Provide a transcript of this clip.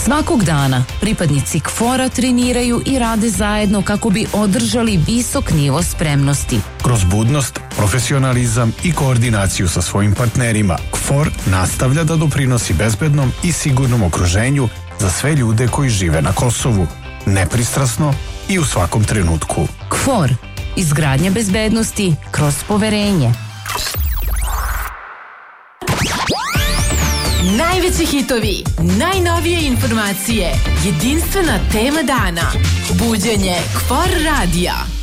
Svakog dana pripadnici KFOR-a treniraju i rade zajedno kako bi održali visok nivo spremnosti. Kroz budnost, profesionalizam i koordinaciju sa svojim partnerima, KFOR nastavlja da doprinosi bezbednom i sigurnom okruženju za sve ljude koji žive na Kosovu, nepristrasno i u svakom trenutku. KFOR, izgradnja bezbednosti kroz poverenje. Najveći hitovi, najnovije informacije, jedinstvena tema dana. Buđenje KFOR radija.